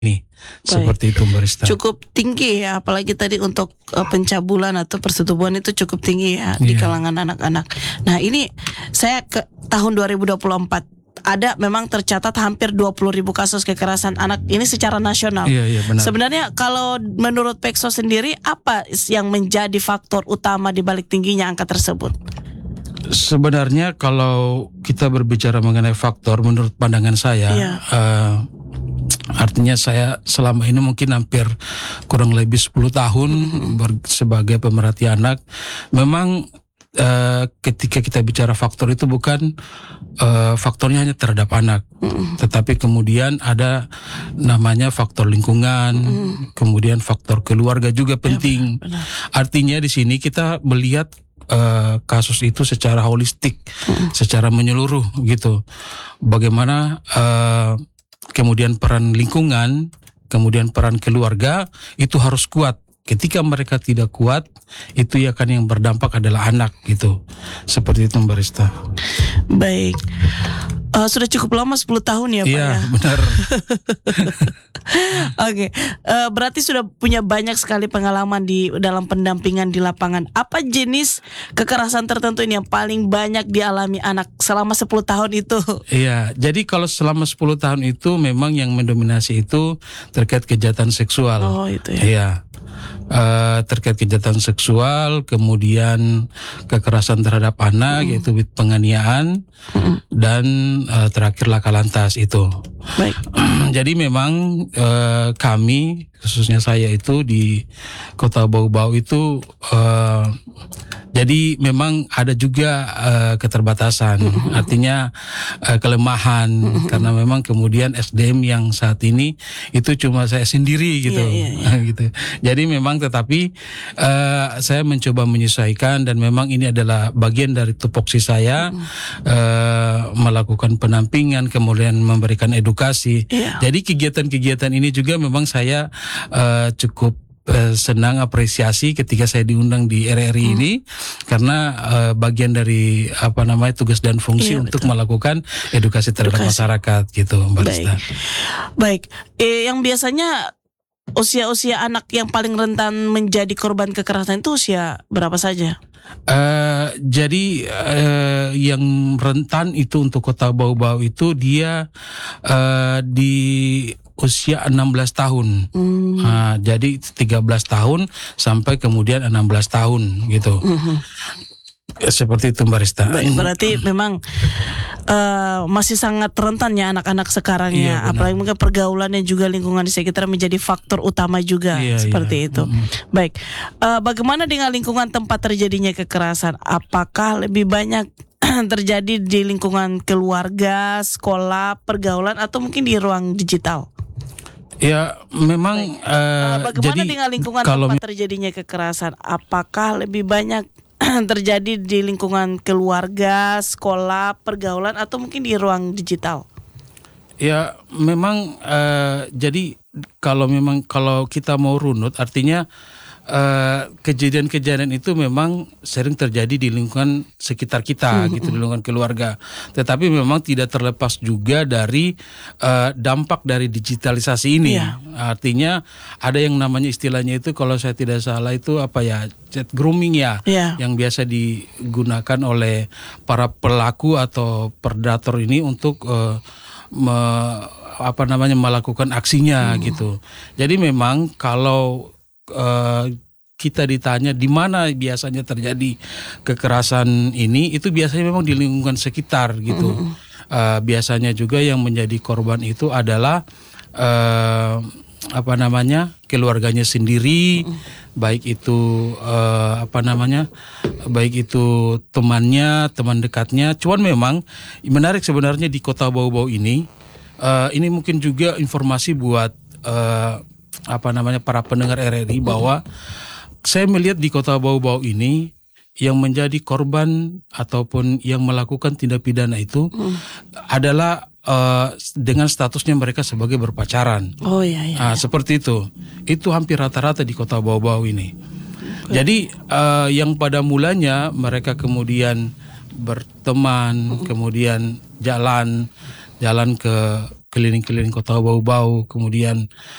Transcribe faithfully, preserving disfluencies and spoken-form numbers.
Ini Baik. seperti itu, Mbak Rista. Cukup tinggi ya, apalagi tadi untuk uh, pencabulan atau persetubuhan itu cukup tinggi ya di Iya. kalangan anak-anak. Nah ini saya ke tahun dua ribu dua puluh empat ada memang tercatat hampir dua puluh ribu kasus kekerasan anak ini secara nasional. Iya, iya benar. Sebenarnya kalau menurut Pekso sendiri apa yang menjadi faktor utama di balik tingginya angka tersebut? Sebenarnya kalau kita berbicara mengenai faktor, menurut pandangan saya, Iya. eh, artinya saya selama ini mungkin hampir kurang lebih sepuluh tahun ber- sebagai pemerhati anak. Memang eh, ketika kita bicara faktor itu bukan eh, faktornya hanya terhadap anak, tetapi kemudian ada namanya faktor lingkungan, kemudian faktor keluarga juga penting. benar. Artinya di sini kita melihat eh, kasus itu secara holistik, secara menyeluruh gitu. Bagaimana eh, kemudian peran lingkungan, kemudian peran keluarga itu harus kuat. Ketika mereka tidak kuat, itu ya kan yang berdampak adalah anak gitu. Seperti itu, Mbak Rista. Baik. Uh, sudah cukup lama sepuluh tahun ya Pak Iya, ya. benar. Oke, eh, berarti sudah punya banyak sekali pengalaman di dalam pendampingan di lapangan. Apa jenis kekerasan tertentu ini yang paling banyak dialami anak selama sepuluh tahun itu? Iya, jadi kalau selama sepuluh tahun itu memang yang mendominasi itu terkait kejahatan seksual. Oh itu ya. Iya. Eh, terkait kejahatan seksual, kemudian kekerasan terhadap anak, yaitu penganiayaan, dan eh, terakhir laka lantas itu. Baik. Jadi memang eh, kami, khususnya saya itu di Kota Bau-Bau itu, eh, jadi memang ada juga eh, keterbatasan, artinya eh, kelemahan, karena memang kemudian S D M yang saat ini itu cuma saya sendiri gitu, Iya, iya, gitu. Jadi memang tetapi eh, saya mencoba menyesuaikan, dan memang ini adalah bagian dari tupoksi saya, eh, melakukan pendampingan, kemudian memberikan edukasi. Iya. Jadi kegiatan-kegiatan ini juga memang saya eh, cukup eh, senang, apresiasi ketika saya diundang di R R I ini, karena eh, bagian dari apa namanya tugas dan fungsi Iya, untuk betul. melakukan edukasi terhadap Edukasi. masyarakat gitu, Mbak Baik. Rista. Baik. Eh, yang biasanya usia-usia anak yang paling rentan menjadi korban kekerasan itu usia berapa saja? Eh, jadi eh, yang rentan itu untuk Kota Bau-Bau itu dia eh, di usia enam belas tahun. Hmm. Nah, jadi tiga belas tahun sampai kemudian enam belas tahun gitu. Seperti itu, Mbak Rista. Baik, berarti memang eh, masih sangat rentan ya anak-anak sekarang Iya, ya, benar. apalagi mungkin pergaulannya juga lingkungan di sekitar menjadi faktor utama juga, Iya, seperti iya. itu. Baik, Eh, bagaimana dengan lingkungan tempat terjadinya kekerasan? Apakah lebih banyak terjadi di lingkungan keluarga, sekolah, pergaulan, atau mungkin di ruang digital? Ya, memang eh, Eh, bagaimana jadi dengan lingkungan kalau tempat terjadinya kekerasan? Apakah lebih banyak terjadi di lingkungan keluarga, sekolah, pergaulan, atau mungkin di ruang digital? ya memang eh, jadi kalau memang kalau kita mau runut, artinya eh, kejadian-kejadian itu memang sering terjadi di lingkungan sekitar kita gitu, di lingkungan keluarga. Tetapi memang tidak terlepas juga dari eh, dampak dari digitalisasi ini. Iya. Artinya ada yang namanya istilahnya itu, kalau saya tidak salah itu apa ya, chat grooming ya, Iya. yang biasa digunakan oleh para pelaku atau predator ini untuk eh, me- apa namanya melakukan aksinya gitu. Jadi memang kalau eh, kita ditanya di mana biasanya terjadi kekerasan ini, itu biasanya memang di lingkungan sekitar gitu. Eh, biasanya juga yang menjadi korban itu adalah eh, apa namanya keluarganya sendiri, baik itu eh, apa namanya baik itu temannya, teman dekatnya. Cuman memang menarik sebenarnya di Kota Bau-Bau ini, eh, ini mungkin juga informasi buat eh, apa namanya para pendengar R R I, bahwa saya melihat di Kota Bau-Bau ini yang menjadi korban ataupun yang melakukan tindak pidana itu adalah eh, dengan statusnya mereka sebagai berpacaran. Oh iya, iya. Ah, seperti itu. Itu hampir rata-rata di Kota Bau-Bau ini. Jadi eh, yang pada mulanya mereka kemudian berteman, kemudian jalan jalan ke keliling-keliling kota bau-bau, kemudian